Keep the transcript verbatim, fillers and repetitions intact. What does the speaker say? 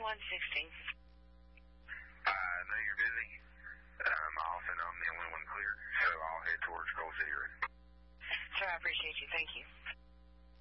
one sixteen. I know you're busy. I'm off and I'm the only one cleared, so I'll head towards Gold City Road. Sir, I appreciate you. Thank you.